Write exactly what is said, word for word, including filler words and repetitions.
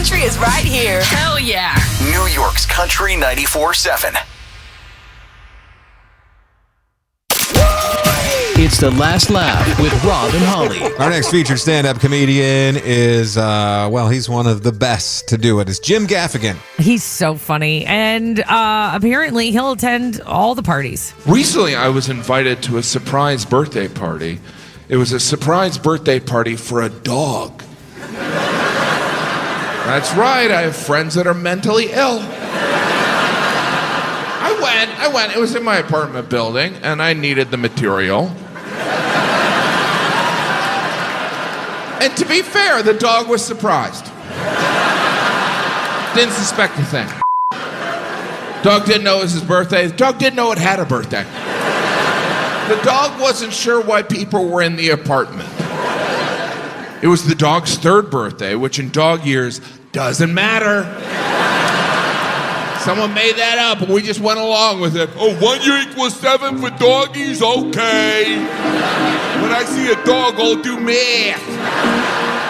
country is right here. Hell yeah. New York's Country ninety-four seven. It's The Last Laugh with Rob and Holly. Our next featured stand-up comedian is, uh, well, he's one of the best to do it. It's Jim Gaffigan. He's so funny. And uh, apparently he'll attend all the parties. Recently, I was invited to a surprise birthday party. It was a surprise birthday party for a dog. That's right. I have friends that are mentally ill. I went. I went. It was in my apartment building, and I needed the material. And to be fair, the dog was surprised. Didn't suspect a thing. Dog didn't know it was his birthday. The dog didn't know it had a birthday. The dog wasn't sure why people were in the apartment. It was the dog's third birthday, which in dog years doesn't matter. Someone made that up, and we just went along with it. Oh, one year equals seven for doggies? Okay. When I see a dog, I'll do math.